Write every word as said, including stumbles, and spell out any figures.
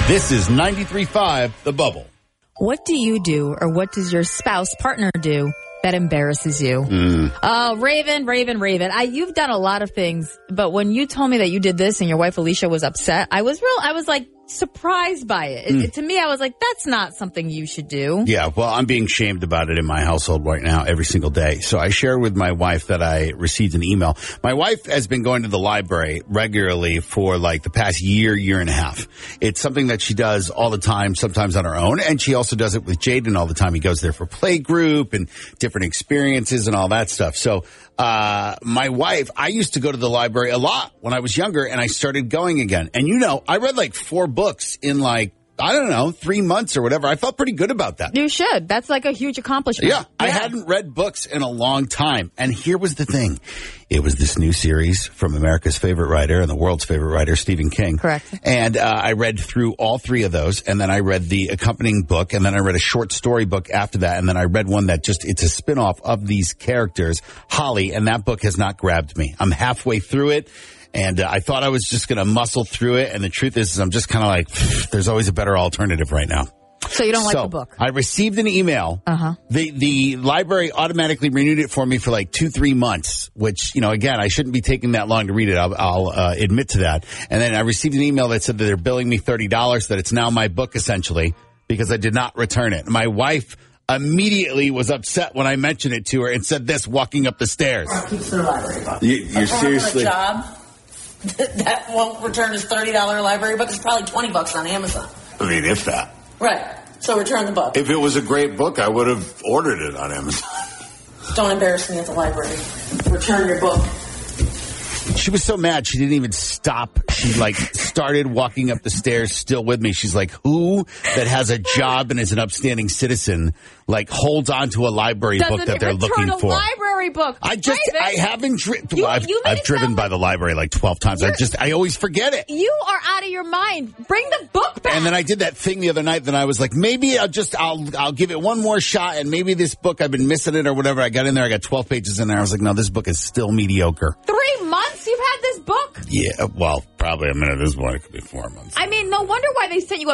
This is ninety-three point five The Bubble. What do you do, or what does your spouse, partner do that embarrasses you? Mm. Oh, Raven, Raven, Raven. I, you've done a lot of things, but when you told me that you did this and your wife Alicia was upset, I was real, I was like surprised by it. Mm. it. To me, I was like, that's not something you should do. Yeah, well, I'm being shamed about it in my household right now every single day. So I shared with my wife that I received an email. My wife has been going to the library regularly for like the past year, year and a half. It's something that she does all the time, sometimes on her own. And she also does it with Jaden all the time. He goes there for play group and different experiences and all that stuff. So uh my wife, I used to go to the library a lot when I was younger, and I started going again. And you know, I read like four books in like, I don't know, three months or whatever. I felt pretty good about that. You should. That's like a huge accomplishment. Yeah, yeah. I hadn't read books in a long time. And here was the thing. It was this new series from America's favorite writer and the world's favorite writer, Stephen King. Correct. And uh, I read through all three of those, and then I read the accompanying book, and then I read a short story book after that, and then I read one that just, it's a spinoff of these characters, Holly, and that book has not grabbed me. I'm halfway through it. And uh, I thought I was just going to muscle through it. And the truth is, is I'm just kind of like, there's always a better alternative right now. So you don't like so, the book? I received an email. Uh-huh. The the library automatically renewed it for me for like two, three months, which, you know, again, I shouldn't be taking that long to read it. I'll, I'll uh, admit to that. And then I received an email that said that they're billing me thirty dollars, that it's now my book, essentially, because I did not return it. My wife immediately was upset when I mentioned it to her and said this walking up the stairs. Keeps their library book. You, you're seriously... A job that won't return his thirty dollars library book. It's probably twenty bucks on Amazon. I mean, if that. Right. So return the book. If it was a great book, I would have ordered it on Amazon. Don't embarrass me at the library. Return your book. She was so mad she didn't even stop. She like started walking up the stairs still with me. She's like, who that has a job and is an upstanding citizen like holds on to a library Doesn't book that they're looking a for? library book. I just, Raven, I haven't driven. You- I've, you made I've it driven sound by like- the library like twelve times. I You're- just, I always forget it. You are out of your mind. Bring the book back. And then I did that thing the other night. Then I was like, maybe I'll just, I'll, I'll give it one more shot. And maybe this book, I've been missing it or whatever. I got in there, I got twelve pages in there. I was like, no, this book is still mediocre. Three months you've had this book? Yeah, well, probably. I mean, at this point, it could be four months. I mean, no wonder why they sent you a